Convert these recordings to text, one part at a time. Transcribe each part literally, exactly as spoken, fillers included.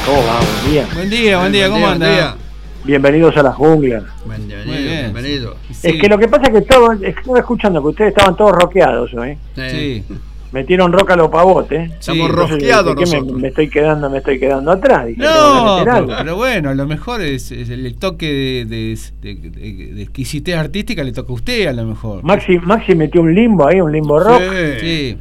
¿Cómo va? Buen día. Buen día, buen día, ¿cómo anda? Bienvenidos a la jungla. Bienvenido, Muy bien. bienvenido. Sí. Es que lo que pasa es que todo, estaba escuchando que ustedes estaban todos rockeados hoy. Sí. Metieron rock a los pavotes. Estamos Sí, rosqueados ¿Qué me, nosotros. me estoy quedando, me estoy quedando atrás. Dije, tengo que No, meter pero, algo. pero bueno, lo mejor es, es el toque de, de, de, de- de exquisitez artística le toca a usted a lo mejor. Maxi, Maxi metió un limbo ahí, un limbo rock. Sí. Sí.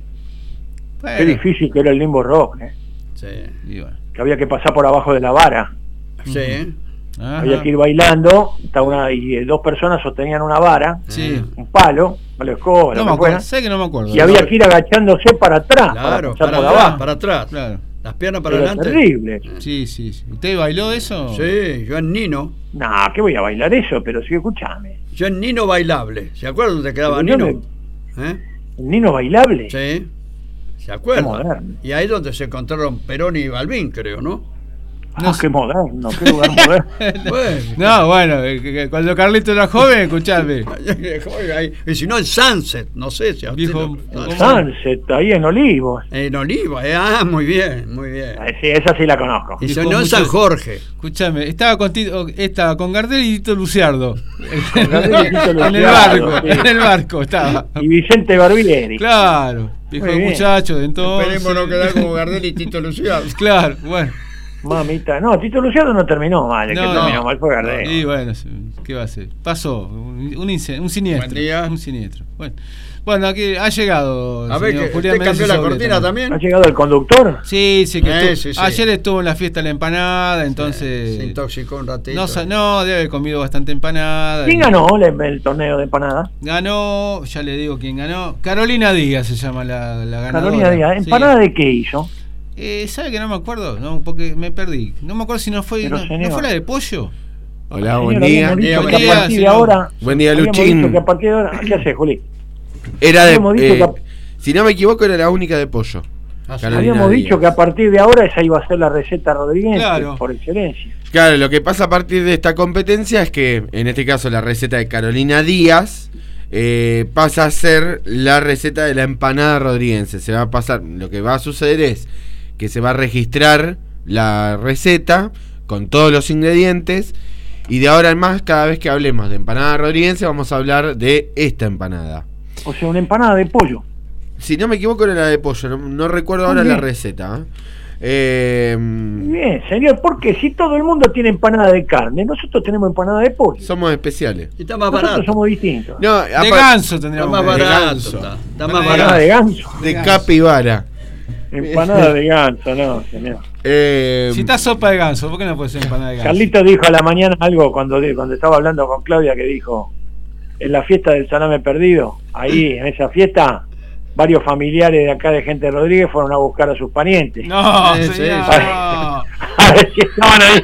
Qué Bueno, difícil que era el limbo rock, eh. Sí. y bueno. Que había que pasar por abajo de la vara. Sí. Ajá. Había que ir bailando, estaba una, y eh, dos personas sostenían una vara, Sí. un palo, palo de escoba, No lo me que fuera, acuerdo, sé que no me acuerdo. y había que ir agachándose para atrás, Claro, para pasar para por atrás, abajo. para atrás. Claro. Las piernas para Era adelante. terrible. Sí, sí, sí. ¿Usted bailó eso? Sí, yo en Nino. Nah, ¿qué voy a bailar eso? Pero sí, escuchame. Yo en Nino bailable. ¿Se acuerdan dónde quedaba Pero yo Nino? ¿Eh? ¿El Nino bailable? Sí. ¿Se Qué acuerdan? moderno. Y ahí donde se encontraron Perón y Balbín, creo, ¿no? Ah, No sé. qué moderno, qué lugar moderno. Bueno. No, bueno, eh, que- que cuando Carlito era joven, escuchame. Y si no, en Sunset, no sé si a usted Dijo, lo- ¿cómo? Sunset, ahí en Olivos. En Oliva, eh, ah, muy bien, muy bien. Ah, sí, esa sí la conozco. Y Dijo si no, en mucho- San Jorge. Escuchame, estaba con, Tito- estaba con Gardel y Tito Luciardo. Gardel y Tito En el Luciardo, barco, sí. en el barco estaba. Y Vicente Barbieri. Claro, viejo Muy bien. muchacho de entonces. Esperemos no quedar como Gardel y Tito Luciano. Claro, bueno. Mamita, no, Tito Luciano no terminó mal, el No, que terminó no. mal fue Gardel. Y bueno, ¿qué va a hacer? Pasó, un, un, ince- un siniestro. Buen día. Un siniestro. Bueno, bueno, aquí ha llegado. A ver, señor que Julián ¿usted cambió Meneses la Sobreta, cortina ¿no? también? ¿Ha llegado el conductor? Sí, sí, que Eh, estuvo- sí, sí. ayer estuvo en la fiesta de la empanada, entonces. Se intoxicó un ratito. no, sa- no, debe haber comido bastante empanada. ¿Quién y- ganó el, el torneo de empanadas? Ganó, ya le digo quién ganó. Carolina Díaz se llama la, la ganadora. Carolina Díaz. Sí. ¿Empanada de qué hizo? Eh, ¿Sabe que no me acuerdo? No, porque me perdí. No me acuerdo si no fue. Pero, No, señor. ¿no fue la de pollo? Hola, Señor, buen día. habíamos dicho Buen que día, a partir de señor. ahora. Buen día, habíamos Luchín. dicho que a partir de ahora. ¿Qué hace, Juli? Era de, habíamos dicho eh, que a- si no me equivoco, era la única de pollo. Ah, sí. Carolina Habíamos Díaz. dicho que a partir de ahora esa iba a ser la receta Rodríguez Claro. por excelencia. Claro, lo que pasa a partir de esta competencia es que, en este caso, la receta de Carolina Díaz eh, pasa a ser la receta de la empanada rodriguense. Se va a pasar, lo que va a suceder es que se va a registrar la receta con todos los ingredientes y de ahora en más, cada vez que hablemos de empanada rodriguense, vamos a hablar de esta empanada. O sea, una empanada de pollo. Si no me equivoco, era la de pollo, no, no recuerdo Muy ahora bien. la receta. ¿eh? Eh, Bien, señor, porque si todo el mundo tiene empanada de carne, nosotros tenemos empanada de pollo. somos especiales. Y está más Nosotros barato. somos distintos. No, De apa- ganso Está tendríamos más que- de barato. ganso. Está, está Empanada más Empanada de barato. ganso. de capibara. Empanada de ganso, no, señor. Eh, Si está sopa de ganso, ¿por qué no puede ser empanada de ganso? Carlito dijo a la mañana algo cuando, di- cuando estaba hablando con Claudia que dijo, en la fiesta del salame perdido, ahí en esa fiesta, varios familiares de acá de Gente Rodríguez fueron a buscar a sus parientes. No, Sí, sí, señor, sí. no. A ver si estaban ahí.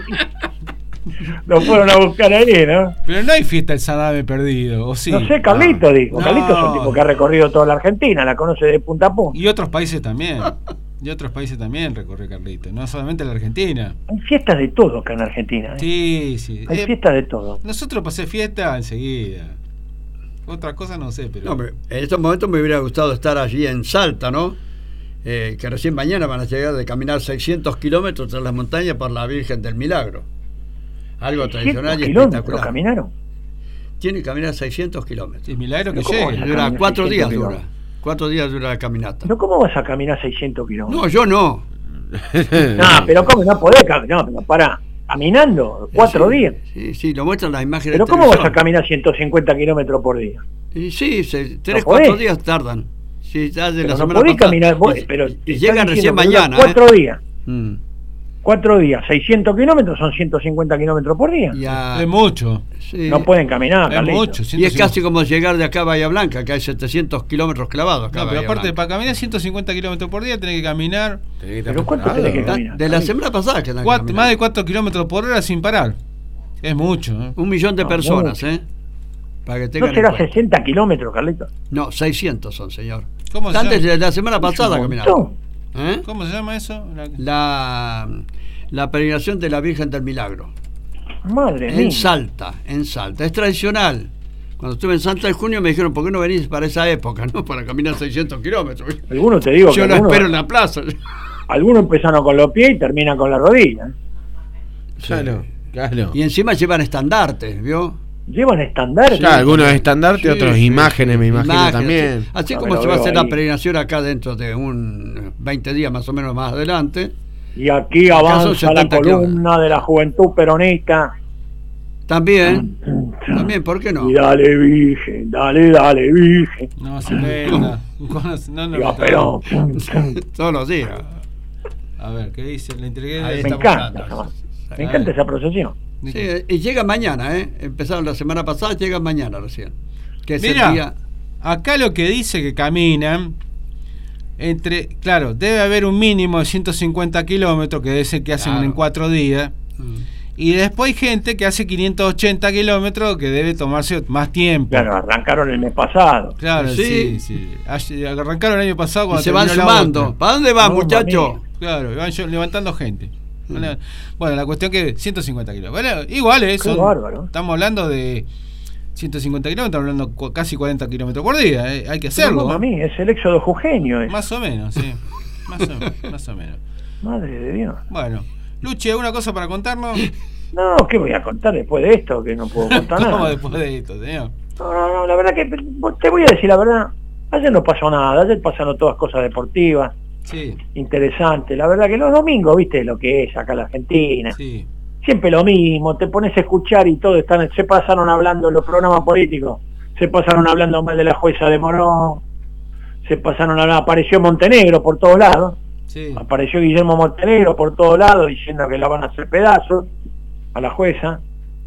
Lo fueron a buscar ahí, ¿no? Pero no hay fiesta del salame perdido, ¿o sí? No sé, Carlito dijo. No. Carlito es un tipo que ha recorrido toda la Argentina, la conoce de punta a punta. Y otros países también. Y otros países también recorre Carlito, no solamente la Argentina. Hay fiestas de todo acá en Argentina, ¿eh? Sí, sí. Hay Eh, fiestas de todo. nosotros pasé fiesta enseguida. Otra cosa no sé, pero. No, pero en estos momentos me hubiera gustado estar allí en Salta, ¿no? Eh, que recién mañana van a llegar de caminar seiscientos kilómetros tras las montañas por la Virgen del Milagro. Algo tradicional y kilómetros espectacular. caminaron. Tiene que caminar seiscientos kilómetros. Es milagro que Pero ¿cómo llegue. vas a Dura caminar cuatro días seiscientos dura. Cuatro días dura la caminata. Pero ¿cómo vas a caminar seiscientos kilómetros? No, yo no. No, pero ¿cómo? No podés caminar, no, pero para, caminando, cuatro Sí, días. Sí, sí, lo muestran las imágenes. Pero de ¿cómo vas a televisión. caminar ciento cincuenta kilómetros por día? Y sí, se, tres, No podés. cuatro días tardan. Sí, ya de Pero la no semana podés pasada. caminar, vos- Y- pero y te llegan están recién diciendo que dura mañana. Cuatro ¿eh? días, Mm. cuatro días, seiscientos kilómetros son ciento cincuenta kilómetros por día. Ya- Es mucho. sí. No pueden caminar, Es Carlito. mucho. Y es ciento cincuenta. casi como llegar de acá a Bahía Blanca, que hay setecientos kilómetros clavados acá. No, a pero Bahía aparte, Blanca. para caminar ciento cincuenta kilómetros por día, tenés que caminar ¿Pero cuánto tenés que Da- caminar? De la semana pasada que andan cuatro- caminando. más de cuatro kilómetros por hora sin parar. Es mucho. ¿eh? Un millón de No, personas, mucho. ¿eh? Para que ¿No tengan en será cuenta. sesenta kilómetros, Carlito? No, seiscientos son, señor. ¿Cómo se Antes llama? de la semana pasada Un caminaron. montón. ¿Eh? ¿Cómo se llama eso? La- La, la peregrinación de la Virgen del Milagro. Madre En mía. Salta, en Salta. Es tradicional. Cuando estuve en Salta en junio me dijeron, ¿por qué no venís para esa época? ¿No? Para caminar seiscientos kilómetros. Algunos te digo que Yo lo algunos- espero en la plaza. Algunos empezaron con los pies y terminan con la rodilla. Claro, claro. Y encima llevan estandartes, ¿vio? Llevan estandartes. Claro, algunos estandartes, Sí, otros sí, imágenes, me imagino Imágenes, también. sí. Así No, como me lo se va a veo hacer la ahí. peregrinación acá dentro de un veinte días más o menos más adelante. Y aquí Acá son avanza la setenta columna de la juventud peronista. También, también, ¿por qué no? Y dale, virgen, dale, dale, virgen. No se meta. No, no, Diga, no, pero Todos los días. A ver, ¿qué dice la inteligencia? Ahí me está encanta, buscando. me encanta esa procesión. Sí, y llega mañana, ¿eh? Empezaron la semana pasada, llega mañana recién. Que es Mirá, el día. acá lo que dice que caminan entre, claro, debe haber un mínimo de ciento cincuenta kilómetros, que debe ser que hacen Claro. en cuatro días, Mm. y después hay gente que hace quinientos ochenta kilómetros, que debe tomarse más tiempo. Claro, arrancaron el mes pasado. Claro, Sí. sí, sí. Ayer- Arrancaron el año pasado Y cuando se van terminó la sumando. otra. ¿Para dónde van, No, muchachos? mami. Claro, y van yo- levantando gente. Bueno, la cuestión que ciento cincuenta kilómetros. Bueno, igual es. Qué bárbaro. Estamos hablando de ciento cincuenta kilómetros, estamos hablando cu- casi cuarenta kilómetros por día. eh, Hay que hacerlo. No, ¿eh? mami, es el éxodo jujeño. Es. Más o menos, sí. Más o, más o menos. Madre de Dios. Bueno, Luchi, ¿alguna cosa para contarnos? No, ¿qué voy a contar después de esto? Que no puedo contar ¿Cómo nada. después de esto, señor? No, no, no, la verdad que te voy a decir la verdad. Ayer no pasó nada, ayer pasaron todas cosas deportivas, Sí, interesantes. La verdad que los domingos, viste lo que es acá en la Argentina. sí. Siempre lo mismo, te pones a escuchar y todo, están, se pasaron hablando los programas políticos, se pasaron hablando mal de la jueza de Morón, se pasaron hablando, apareció Montenegro por todos lados, Sí. apareció Guillermo Montenegro por todos lados diciendo que la van a hacer pedazos a la jueza.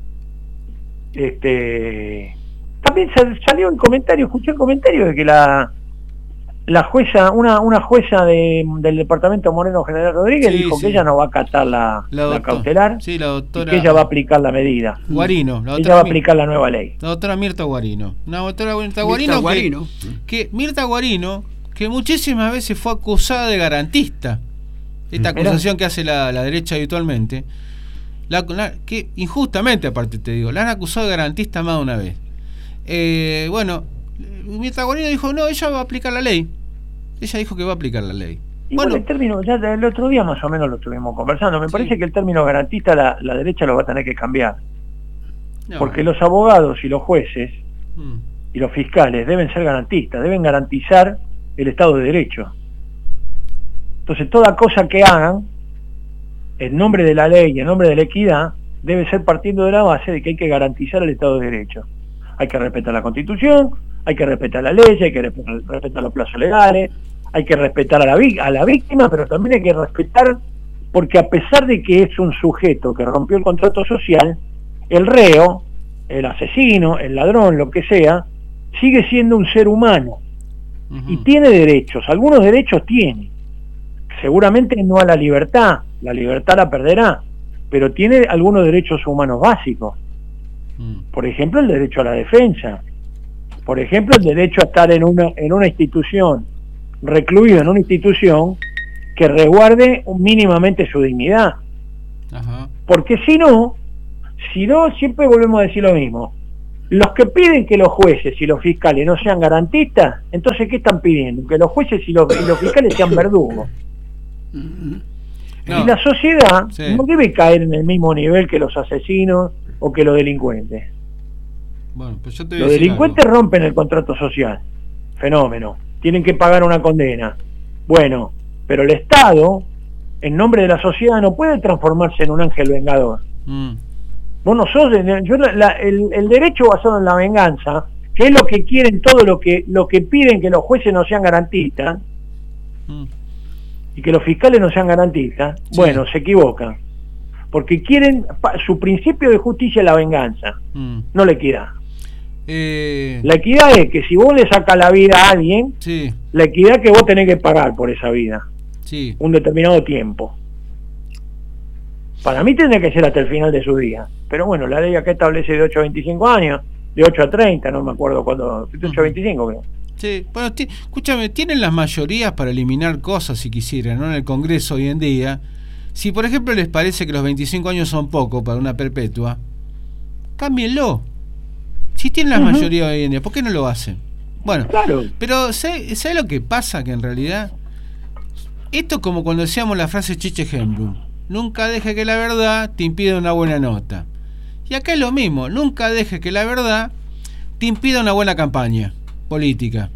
Este también sal- salió el comentario, escuché el comentario de que la la jueza, una una jueza de, del departamento Moreno General Rodríguez Sí, dijo sí. que ella no va a acatar la, La, la doctora- cautelar, Sí, la y doctora que ella va a aplicar la medida. Guarino. La Ella doctora, va a Mi- aplicar la nueva ley. la doctora Mirta Guarino. Una doctora Mirta Mirta Guarino, que- Guarino. Que, Mirta Guarino, que muchísimas veces fue acusada de garantista. Esta Mirá. acusación que hace la, la derecha habitualmente. La, la- que injustamente, aparte te digo, la han acusado de garantista más de una vez. Eh, bueno, Mirta Guarino dijo, no, ella va a aplicar la ley. Ella dijo que va a aplicar la ley. Igual Bueno, el término, ya el otro día más o menos lo estuvimos conversando, me Sí. parece que el término garantista la, la derecha lo va a tener que cambiar, no. porque los abogados y los jueces Mm, y los fiscales deben ser garantistas, deben garantizar el Estado de Derecho. Entonces toda cosa que hagan en nombre de la ley y en nombre de la equidad debe ser partiendo de la base de que hay que garantizar el Estado de Derecho. Hay que respetar la Constitución, hay que respetar la ley, hay que respetar, respetar los plazos legales, hay que respetar a la, vi- a la víctima, pero también hay que respetar, porque a pesar de que es un sujeto que rompió el contrato social, el reo, el asesino, el ladrón, lo que sea, sigue siendo un ser humano ujú. y tiene derechos, algunos derechos tiene, seguramente no a la libertad, la libertad la perderá, pero tiene algunos derechos humanos básicos, Mm, por ejemplo el derecho a la defensa, por ejemplo el derecho a estar en una, en una institución, recluido en una institución que resguarde mínimamente su dignidad, Ajá. porque si no, si no siempre volvemos a decir lo mismo. Los que piden que los jueces y los fiscales no sean garantistas, entonces ¿qué están pidiendo? Que los jueces y los, y los fiscales sean verdugos. No, Y la sociedad Sí. no debe caer en el mismo nivel que los asesinos o que los delincuentes. bueno, pues yo te voy a Los decir delincuentes algo. rompen el contrato social. Fenómeno. Tienen que pagar una condena. Bueno, pero el Estado, en nombre de la sociedad, no puede transformarse en un ángel vengador. Mm, Vos no sos, yo la- la- el, el derecho basado en la venganza, que es lo que quieren todo lo que lo que piden que los jueces no sean garantistas mm. y que los fiscales no sean garantistas, Sí. bueno, se equivocan. Porque quieren, pa- su principio de justicia es la venganza, Mm. no la equidad. Eh, La equidad es que si vos le sacas la vida a alguien, sí, la equidad es que vos tenés que pagar por esa vida, sí. un determinado tiempo. Para mí tendría que ser hasta el final de su día. Pero bueno, la ley acá establece de ocho a veinticinco años, de ocho a treinta, no me acuerdo cuándo, de ocho a veinticinco creo. Sí, bueno, ti- escúchame, tienen las mayorías para eliminar cosas si quisieran, ¿no? En el Congreso hoy en día. Si por ejemplo les parece que los veinticinco años son poco para una perpetua, cámbienlo. Si tienen las Ujú. mayorías hoy en día, ¿por qué no lo hacen? Bueno, Claro. pero ¿sabe, sabe lo que pasa? Que en realidad Esto es como cuando decíamos la frase Chiche Hemblum: nunca deje que la verdad te impida una buena nota. Y acá es lo mismo, nunca deje que la verdad te impida una buena campaña política.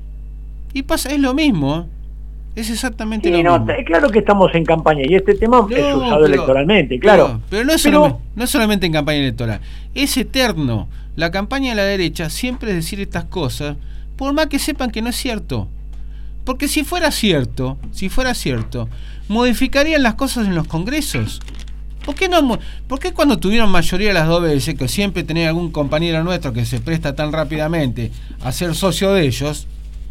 Y pasa, es lo mismo, es exactamente sí, lo no, mismo. Claro que estamos en campaña y este tema No, es usado pero, electoralmente, claro. Pero, pero, no, es pero solamente, no es solamente en campaña electoral, es eterno. La campaña de la derecha siempre es decir estas cosas, por más que sepan que no es cierto. Porque si fuera cierto, si fuera cierto, modificarían las cosas en los congresos. ¿Por qué no? ¿Por qué cuando tuvieron mayoría las dos veces, que siempre tenía algún compañero nuestro que se presta tan rápidamente a ser socio de ellos?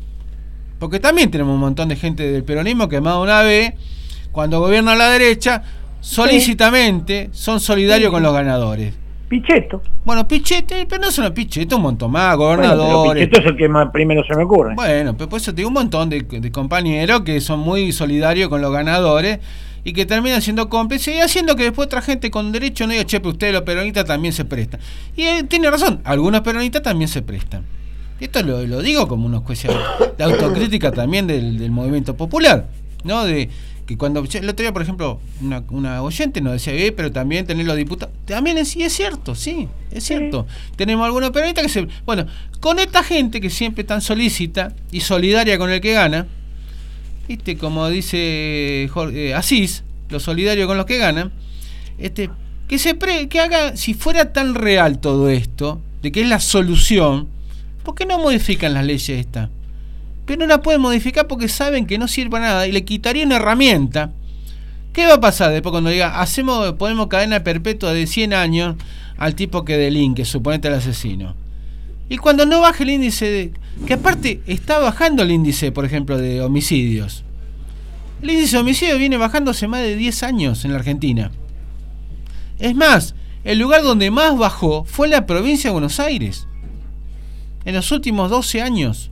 Porque también tenemos un montón de gente del peronismo que más de una vez, cuando gobierna la derecha, solícitamente son solidarios sí. con los ganadores. Pichetto. Bueno, Pichetto, pero no solo Pichetto, un montón más, gobernadores. Bueno, Pichetto es el que más primero se me ocurre. Bueno, pero por eso te digo un montón de, de compañeros que son muy solidarios con los ganadores y que terminan siendo cómplices y haciendo que después otra gente con derecho no diga, che, pero ustedes los peronistas también se prestan. Y él tiene razón, algunos peronistas también se prestan. Esto lo, lo digo como una especie de autocrítica también del, del movimiento popular, ¿no? De que cuando el otro día, por ejemplo, una, una oyente nos decía, eh, pero también tener los diputados, también es, sí, es cierto, sí, es cierto. Sí. Tenemos algunos peronistas que se... Bueno, con esta gente que siempre tan solícita y solidaria con el que gana, ¿viste? Como dice Jorge, eh, Asís, los solidarios con los que ganan, este, que se pre, que haga, si fuera tan real todo esto, de que es la solución, ¿por qué no modifican las leyes estas? Pero no la pueden modificar porque saben que no sirve a nada y le quitaría una herramienta. ¿Qué va a pasar después cuando diga, hacemos, ponemos cadena perpetua de cien años al tipo que delinque, suponete al asesino? Y cuando no baje el índice de... Que aparte está bajando el índice, por ejemplo, de homicidios. El índice de homicidios viene bajando hace más de diez años en la Argentina. Es más, el lugar donde más bajó fue la provincia de Buenos Aires. En los últimos doce años.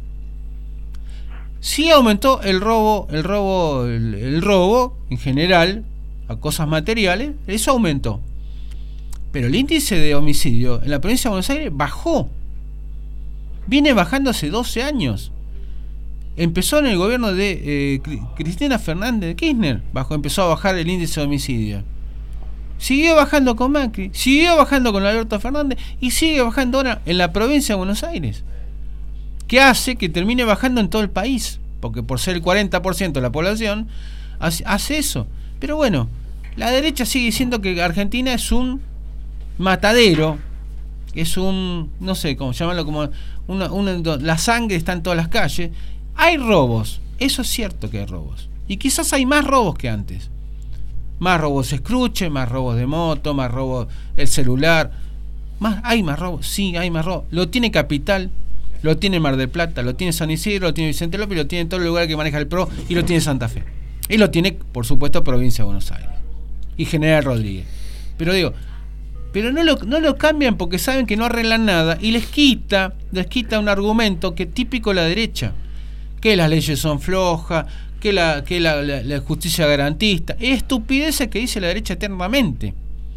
Sí aumentó el robo, el robo, el, el robo en general, a cosas materiales, eso aumentó. Pero el índice de homicidio en la provincia de Buenos Aires bajó. Viene bajando hace doce años. Empezó en el gobierno de eh, Cristina Fernández de Kirchner, bajó, empezó a bajar el índice de homicidio. Siguió bajando con Macri, siguió bajando con Alberto Fernández y sigue bajando ahora en la provincia de Buenos Aires. ¿Qué hace que termine bajando en todo el país? Porque por ser el cuarenta por ciento de la población hace, hace eso. Pero bueno, la derecha sigue diciendo que Argentina es un matadero, es un, no sé cómo llamarlo, como una, una, la sangre está en todas las calles. Hay robos, eso es cierto que hay robos. Y quizás hay más robos que antes. Más robos escruche, más robos de moto, más robos el celular. Más, hay más robos, sí, hay más robos. Lo tiene Capital, lo tiene Mar del Plata, lo tiene San Isidro, lo tiene Vicente López, lo tiene en todo el lugar que maneja el P R O y lo tiene Santa Fe. Y lo tiene, por supuesto, Provincia de Buenos Aires. Y General Rodríguez. Pero digo, pero no lo, no lo cambian porque saben que no arreglan nada y les quita, les quita un argumento que es típico de la derecha. Que las leyes son flojas, que la, que la, la, la justicia garantista. Es estupideces que dice la derecha eternamente.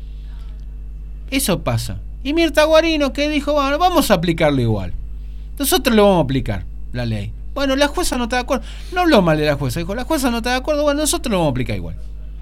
Eso pasa. Y Mirta Guarino que dijo, bueno, vamos a aplicarlo igual. Nosotros lo vamos a aplicar, la ley. Bueno, la jueza no está de acuerdo. No habló mal de la jueza, dijo, la jueza no está de acuerdo, bueno, nosotros lo vamos a aplicar igual.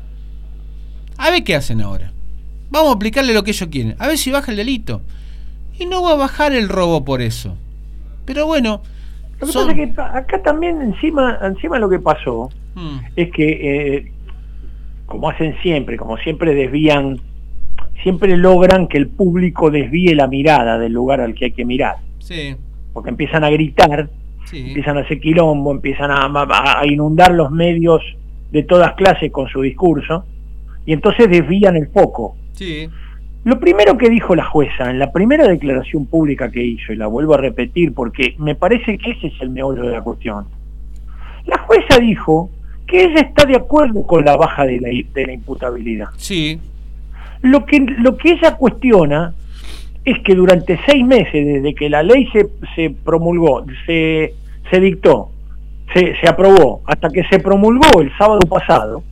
A ver qué hacen ahora. Vamos a aplicarle lo que ellos quieren, a ver si baja el delito. Y no va a bajar el robo por eso. Pero bueno, lo que son... pasa es que acá también encima, encima lo que pasó hmm. es que eh, como hacen siempre, como siempre desvían, siempre logran que el público desvíe la mirada del lugar al que hay que mirar. Sí. Porque empiezan a gritar, sí. empiezan a hacer quilombo, empiezan a, a, a inundar los medios de todas clases con su discurso, y entonces desvían el foco. Sí. Lo primero que dijo la jueza en la primera declaración pública que hizo, y la vuelvo a repetir porque me parece que ese es el meollo de la cuestión, la jueza dijo que ella está de acuerdo con la baja de la, de la imputabilidad. Sí. Lo que, lo que ella cuestiona es que durante seis meses, desde que la ley se, se promulgó, se, se dictó, se, se aprobó, hasta que se promulgó el sábado pasado,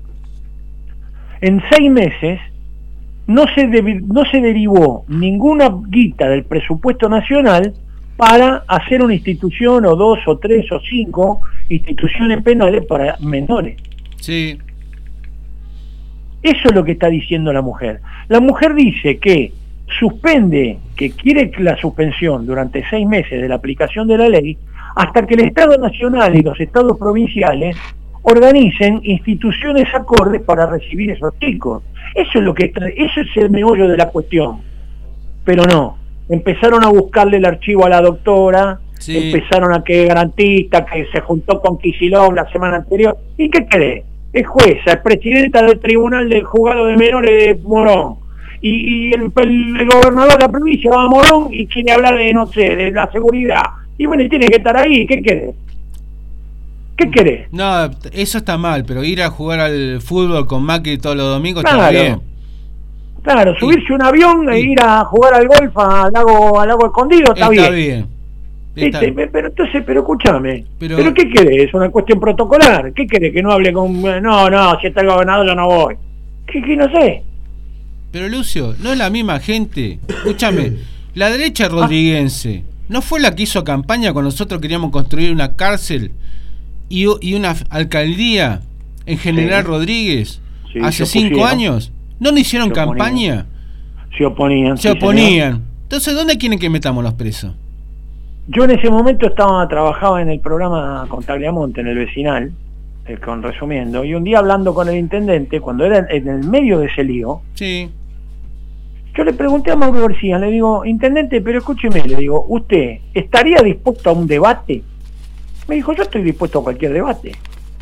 en seis meses no se, de, no se derivó ninguna guita del presupuesto nacional para hacer una institución o dos o tres o cinco instituciones penales para menores. Sí. Eso es lo que está diciendo la mujer. La mujer dice que suspende, que quiere la suspensión durante seis meses de la aplicación de la ley, hasta que el Estado Nacional y los Estados provinciales organicen instituciones acordes para recibir esos chicos. Eso es lo que está, eso es el meollo de la cuestión. Pero no, empezaron a buscarle el archivo a la doctora, sí. Empezaron a que garantista, que se juntó con Kicillof la semana anterior. ¿Y qué cree? Es jueza, es presidenta del tribunal del juzgado de menores de Morón. Y, y el, el, el gobernador de la provincia va a Morón y quiere hablar de, no sé, de la seguridad. Y bueno, y tiene que estar ahí. ¿Qué querés? ¿Qué querés? No, eso está mal, pero ir a jugar al fútbol con Macri todos los domingos claro, está bien. Claro, subirse y, un avión e ir a jugar al golf al lago, al lago escondido está, está bien. bien. Está ¿Viste? bien. Pero entonces, pero escúchame. Pero, ¿Pero qué querés? Es una cuestión protocolar. ¿Qué querés? Que no hable con... No, no, si está el gobernador yo no voy. ¿Qué, qué no sé? Pero Lucio, no es la misma gente. Escúchame, la derecha rodriguense ¿no fue la que hizo campaña cuando nosotros queríamos construir una cárcel y, y una alcaldía en General sí. Rodríguez sí, hace cinco años? ¿No le hicieron se campaña? Se oponían. Se sí, oponían. Señor. Entonces, ¿dónde quieren que metamos los presos? Yo en ese momento estaba trabajaba en el programa con Tagliamonte, en el vecinal, eh, con Resumiendo, y un día hablando con el intendente, cuando era en, en el medio de ese lío, sí. yo le pregunté a Mauro García, le digo, intendente, pero escúcheme, le digo, ¿usted estaría dispuesto a un debate? Me dijo, yo estoy dispuesto a cualquier debate.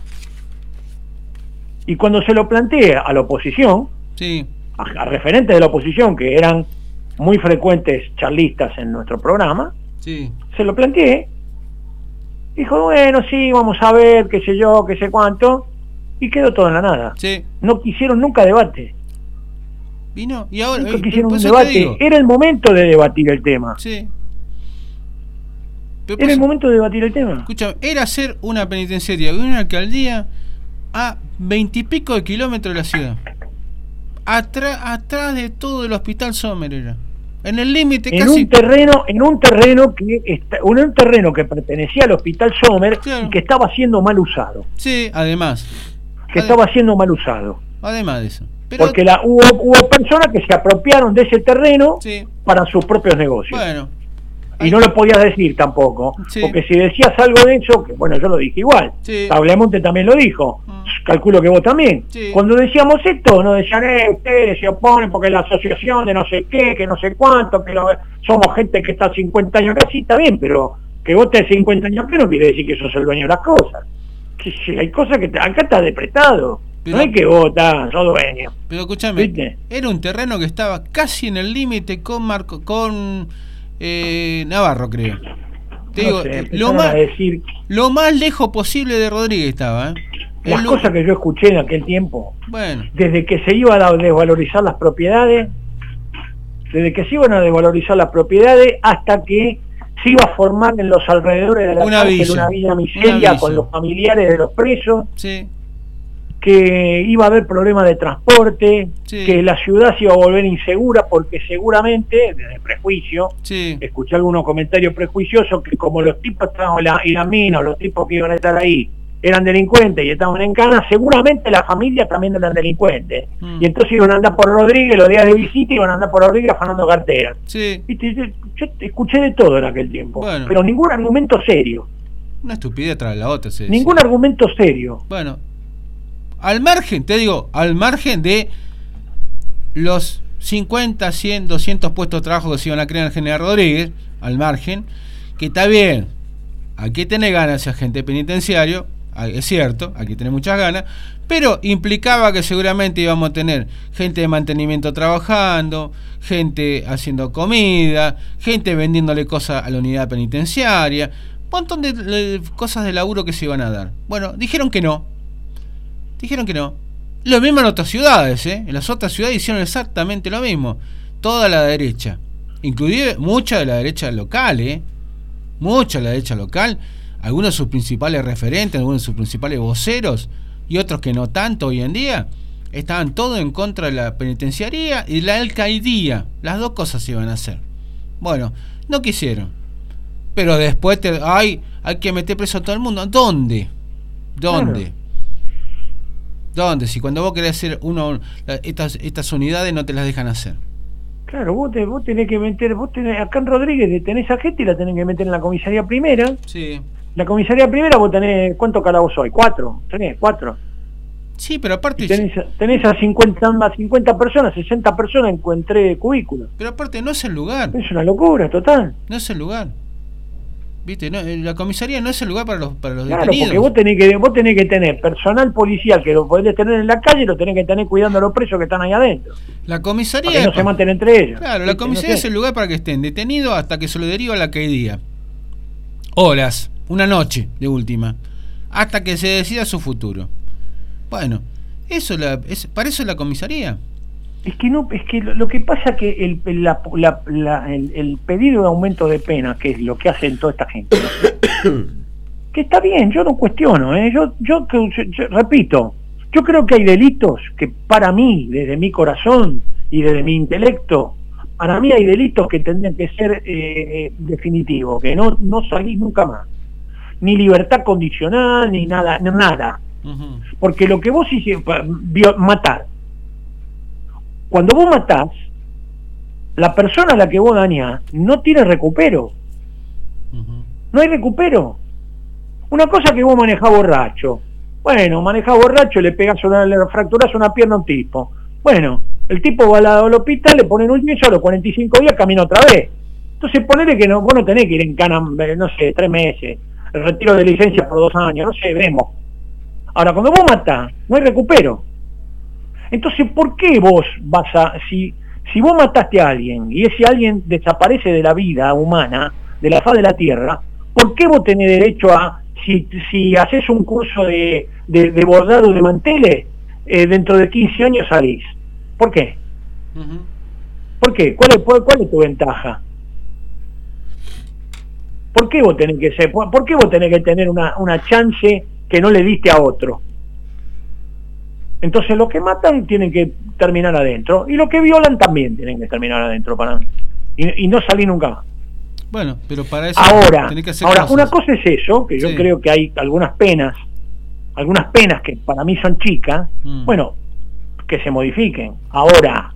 Y cuando se lo planteé a la oposición, sí. a, a referentes de la oposición, que eran muy frecuentes charlistas en nuestro programa, sí. se lo planteé, dijo, bueno, sí, vamos a ver, qué sé yo, qué sé cuánto, y quedó todo en la nada. Sí. No quisieron nunca debate. Y no, y ahora nunca quisieron un debate. Era el momento de debatir el tema. Sí. Pero era el momento de debatir el tema. Escucha, era hacer una penitenciaria y una alcaldía a veintipico de kilómetros de la ciudad. Atrás, atrás de todo el hospital Sommer era. En el límite en casi. un terreno, en un terreno que está, en un terreno que pertenecía al hospital Sommer, claro. Y que estaba siendo mal usado. Sí, además. Que Adem estaba siendo mal usado. Además de eso. Pero... Porque la, hubo, hubo personas que se apropiaron de ese terreno sí. para sus propios negocios. Bueno. Y ahí... no lo podías decir tampoco. Sí. Porque si decías algo de eso, que bueno, yo lo dije igual. Sí. Tagliamonte también lo dijo. Mm. Calculo que vos también. Sí. Cuando decíamos esto, nos decían, eh, ustedes se oponen porque la asociación de no sé qué, que no sé cuánto, que lo, somos gente que está cincuenta años casi, está bien, pero que vos estés cincuenta años que no quiere decir que sos el dueño de las cosas. Que, que hay cosas que te, acá está depretado. Pero, no hay que votar, sos dueño. Pero escúchame, ¿viste? Era un terreno que estaba casi en el límite con Marco, con eh, Navarro, creo. Te no digo, sé, lo más, decir... lo más lejos posible de Rodríguez estaba, ¿eh? Las el... cosas que yo escuché en aquel tiempo, bueno. desde que se iban a desvalorizar las propiedades, desde que se iban a desvalorizar las propiedades hasta que se iba a formar en los alrededores de la una cárcel villa, una villa miseria una con los familiares de los presos, sí. que iba a haber problemas de transporte, sí. que la ciudad se iba a volver insegura porque seguramente, desde prejuicio, sí. escuché algunos comentarios prejuiciosos que como los tipos estaban, la, y las minas, los tipos que iban a estar ahí, eran delincuentes y estaban en cana, seguramente la familia también eran delincuentes. Mm. Y entonces iban a andar por Rodríguez los días de visita, iban a andar por Rodríguez afanando carteras. Sí. ¿Viste? Yo, yo escuché de todo en aquel tiempo, bueno. pero ningún argumento serio. Una estupidez tras la otra. Se ningún decía. argumento serio. Bueno, al margen, te digo, al margen de los cincuenta, cien, doscientos puestos de trabajo que se iban a crear en General Rodríguez, al margen, que está bien, hay que tener ganas ese agente penitenciario, es cierto, hay que tener muchas ganas, pero implicaba que seguramente íbamos a tener gente de mantenimiento trabajando, gente haciendo comida, gente vendiéndole cosas a la unidad penitenciaria, un montón de, de cosas de laburo que se iban a dar. Bueno, dijeron que no. Dijeron que no. Lo mismo en otras ciudades, ¿eh? En las otras ciudades hicieron exactamente lo mismo. Toda la derecha, inclusive mucha de la derecha local, ¿eh? Mucha de la derecha local, algunos de sus principales referentes, algunos de sus principales voceros y otros que no tanto hoy en día, estaban todos en contra de la penitenciaría y la alcaldía. Las dos cosas se iban a hacer. Bueno, no quisieron. Pero después te, ay, hay, hay que meter preso a todo el mundo. ¿Dónde? ¿Dónde? Claro. ¿Dónde? Si cuando vos querés hacer uno, estas, estas unidades no te las dejan hacer. Claro, vos, te, vos tenés que meter, vos tenés, acá en Rodríguez tenés a gente y la tenés que meter en la comisaría primera. Sí. La comisaría primera vos tenés, ¿cuántos calabozos hay? ¿Cuatro? ¿Tenés? ¿Cuatro? Sí, pero aparte... Tenés, tenés a cincuenta, a cincuenta personas, sesenta personas encontré cubículos. Pero aparte no es el lugar. Es una locura, total. No es el lugar. ¿Viste? No, la comisaría no es el lugar para los, para los claro, detenidos. Porque vos tenés, que, vos tenés que tener personal policial que lo podés tener en la calle y lo tenés que tener cuidando a los presos que están ahí adentro. La comisaría... Para que no se maten entre ellos. Claro, la comisaría no sé. es el lugar para que estén detenidos hasta que se lo deriva a la caidía. Horas, una noche de última, hasta que se decida su futuro. Bueno, eso la, es, para eso es la comisaría. Es que no, es que lo, lo que pasa que el, la, la, la, el, el pedido de aumento de pena, que es lo que hacen toda esta gente, que está bien, yo no cuestiono, ¿eh? yo, yo, yo, yo repito, yo creo que hay delitos que para mí, desde mi corazón y desde mi intelecto, para mí hay delitos que tendrían que ser eh, definitivos, que no, no salís nunca más, ni libertad condicional, ni nada, nada, uh-huh. Porque lo que vos hiciste, matar. Cuando vos matás, la persona a la que vos dañás no tiene recupero. Uh-huh. No hay recupero. Una cosa que vos manejás borracho. Bueno, manejás borracho, le pegás una, le fracturás una pierna a un tipo. Bueno, el tipo va al hospital, le ponen un yeso, a los cuarenta y cinco días camina otra vez. Entonces ponele que no, vos no tenés que ir en cana, no sé, tres meses, el retiro de licencia por dos años, no sé, vemos. Ahora, cuando vos matás, no hay recupero. Entonces, ¿por qué vos vas a... Si, si vos mataste a alguien y ese alguien desaparece de la vida humana, de la faz de la tierra, ¿por qué vos tenés derecho a... Si, si haces un curso de, de, de bordado de manteles, eh, dentro de quince años salís? ¿Por qué? Uh-huh. ¿Por qué? ¿Cuál es, cuál, cuál es tu ventaja? ¿Por qué vos tenés que ser... ¿Por qué vos tenés que tener una, una chance que no le diste a otro? Entonces los que matan tienen que terminar adentro y los que violan también tienen que terminar adentro para mí y, y no salir nunca más. Bueno, pero para eso ahora, tenés que hacer ahora cosas. Una cosa es eso, que yo sí. creo que hay algunas penas, algunas penas que para mí son chicas, mm. bueno, que se modifiquen. Ahora,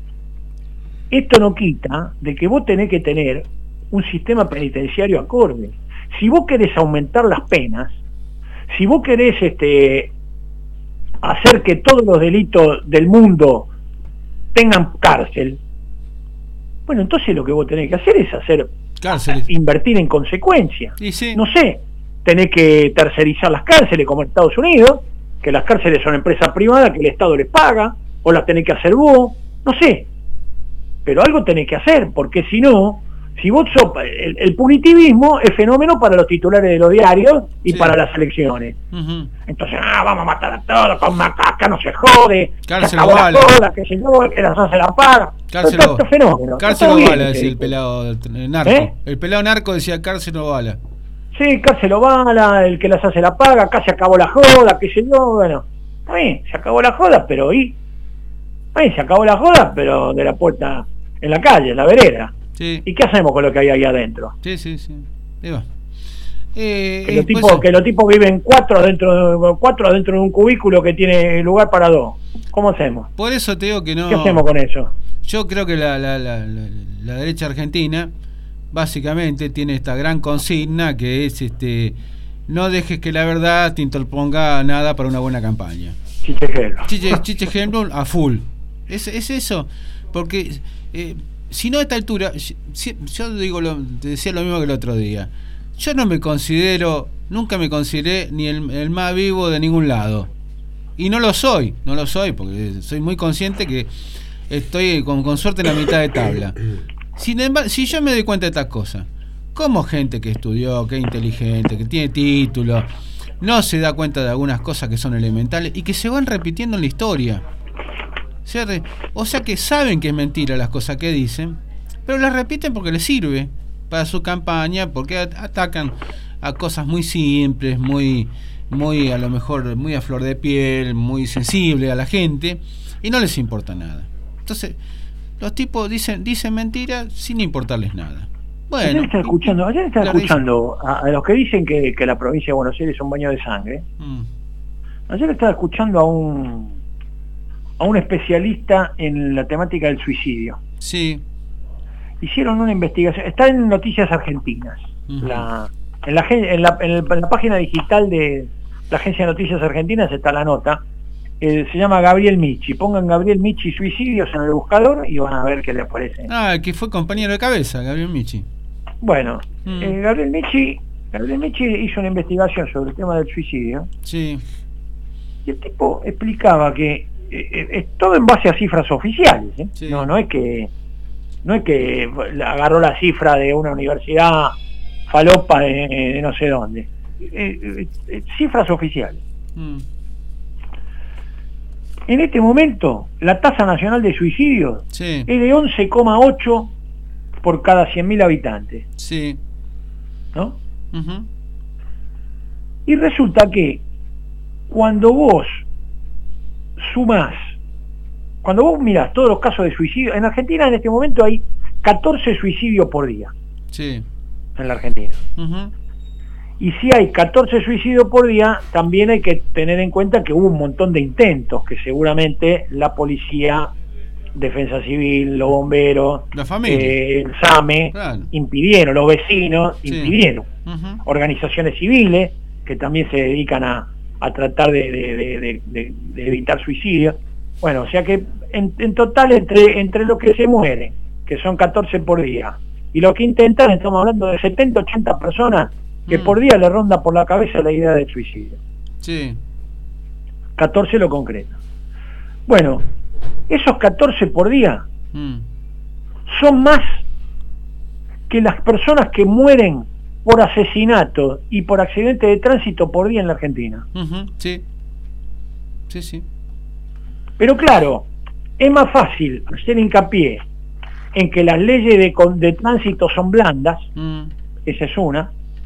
esto no quita de que vos tenés que tener un sistema penitenciario acorde. Si vos querés aumentar las penas, si vos querés este hacer que todos los delitos del mundo tengan cárcel, bueno, entonces lo que vos tenés que hacer es hacer cárceles, invertir en consecuencia. Sí, sí. No sé, tenés que tercerizar las cárceles como en Estados Unidos, que las cárceles son empresas privadas que el Estado les paga, o las tenés que hacer vos, no sé, pero algo tenés que hacer, porque si no, si vos sos, el, el punitivismo es fenómeno para los titulares de los diarios y sí. para las elecciones. Uh-huh. Entonces, ah, vamos a matar a todos, con macaca, no se jode, cárcel o bala, todas, que se yo, que las hace la paga. Cárcel o fenómeno. Cárcel o bala, decía el pelado el narco. ¿Eh? El pelado narco decía cárcel o bala. Sí, cárcel o bala, el que las hace la paga, acá se acabó la joda, qué sé yo, bueno, está bien, se acabó la joda, pero y ahí se acabó la joda, pero de la puerta en la calle, en la vereda. Sí. ¿Y qué hacemos con lo que hay ahí adentro? Sí, sí, sí. Digo, eh, que, los tipos, pues, que los tipos viven cuatro dentro de, cuatro dentro de un cubículo que tiene lugar para dos. ¿Cómo hacemos? Por eso te digo que no... ¿Qué hacemos con eso? Yo creo que la, la, la, la, la derecha argentina básicamente tiene esta gran consigna que es este no dejes que la verdad te interponga nada para una buena campaña. Chiche ejemplo. Chiche, chiche ejemplo a full. Es, es eso, porque... Eh, si no a esta altura, yo digo lo, te decía lo mismo que el otro día, yo no me considero, nunca me consideré ni el, el más vivo de ningún lado, y no lo soy, no lo soy porque soy muy consciente que estoy con, con suerte en la mitad de tabla. Sin embargo, si yo me doy cuenta de estas cosas, como gente que estudió, que es inteligente, que tiene título, no se da cuenta de algunas cosas que son elementales y que se van repitiendo en la historia. O sea que saben que es mentira las cosas que dicen, pero las repiten porque les sirve para su campaña, porque atacan a cosas muy simples, muy, muy a lo mejor muy a flor de piel, muy sensible a la gente, y no les importa nada. Entonces, los tipos dicen, dicen mentiras sin importarles nada. Bueno, ayer estaba escuchando, ayer estaba escuchando a, a los que dicen que, que la provincia de Buenos Aires es un baño de sangre. Mm. Ayer estaba escuchando a un a un especialista en la temática del suicidio. Sí. Hicieron una investigación, está en Noticias Argentinas, uh-huh. la, en, la, en, la, en, el, en la página digital de la Agencia de Noticias Argentinas está la nota, eh, se llama Gabriel Michi, pongan Gabriel Michi suicidios en el buscador y van a ver qué le aparece. Ah, que fue compañero de cabeza, Gabriel Michi. Bueno, mm. eh, Gabriel Michi, Gabriel Michi hizo una investigación sobre el tema del suicidio. Sí. Y el tipo explicaba que eh, es todo en base a cifras oficiales, ¿eh? Sí. No, no es que no es que agarró la cifra de una universidad falopa de, de no sé dónde. Eh, eh, cifras oficiales. Mm. En este momento, la tasa nacional de suicidios sí. es de once coma ocho por cada cien mil habitantes. Sí. ¿No? Uh-huh. Y resulta que cuando vos sumás, cuando vos mirás todos los casos de suicidio, en Argentina en este momento hay catorce suicidios por día. Sí. En la Argentina. Uh-huh. Y si hay catorce suicidios por día, también hay que tener en cuenta que hubo un montón de intentos que seguramente la policía, Defensa Civil, los bomberos, la familia, eh, el SAME, claro. impidieron, los vecinos sí. impidieron. Uh-huh. Organizaciones civiles que también se dedican a, a tratar de, de, de, de, de evitar suicidios. Bueno, o sea que en, en total entre, entre los que se mueren, que son catorce por día, y los que intentan, estamos hablando de setenta, ochenta personas que mm. por día le ronda por la cabeza la idea del suicidio. Sí. catorce lo concreto. Bueno, esos catorce por día mm. son más que las personas que mueren por asesinato y por accidente de tránsito por día en la Argentina. Uh-huh. Sí. Sí, sí. Pero claro, es más fácil hacer hincapié en que las leyes de, de tránsito son blandas, mm. esa es una,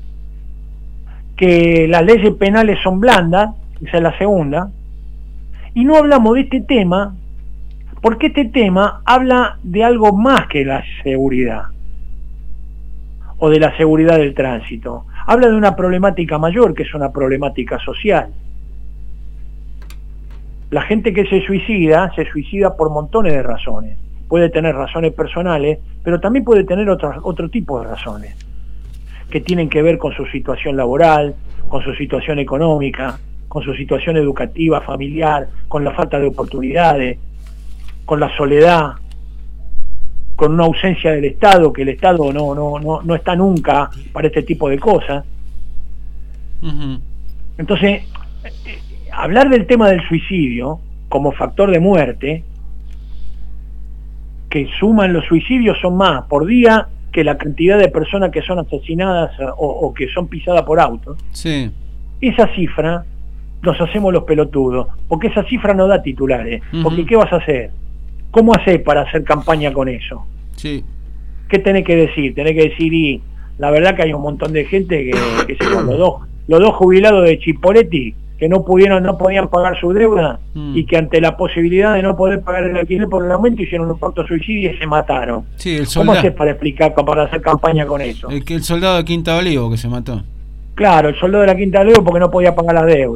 que las leyes penales son blandas, esa es la segunda, y no hablamos de este tema porque este tema habla de algo más que la seguridad o de la seguridad del tránsito, habla de una problemática mayor, que es una problemática social. La gente que se suicida, se suicida por montones de razones. Puede tener razones personales, pero también puede tener otro, otro tipo de razones, que tienen que ver con su situación laboral, con su situación económica, con su situación educativa, familiar, con la falta de oportunidades, con la soledad, con una ausencia del Estado, que el Estado no, no, no, no está nunca para este tipo de cosas. Uh-huh. Entonces, hablar del tema del suicidio como factor de muerte, que suman los suicidios son más por día que la cantidad de personas que son asesinadas o, o que son pisadas por autos. Sí. Esa cifra nos hacemos los pelotudos, porque esa cifra no da titulares. Uh-huh. Porque ¿qué vas a hacer? ¿Cómo hacés para hacer campaña con eso? Sí. ¿Qué tenés que decir? Tenés que decir, y la verdad que hay un montón de gente que, que se los dos, los dos jubilados de Chipoleti, que no pudieron, no podían pagar su deuda mm. y que ante la posibilidad de no poder pagar el alquiler por el aumento hicieron un pacto suicidio y se mataron. Sí, el ¿Cómo haces para explicar, para hacer campaña con eso? El que el soldado de Quinta Olivo que se mató. Claro, el soldado de la Quinta Olivo porque no podía pagar la deuda.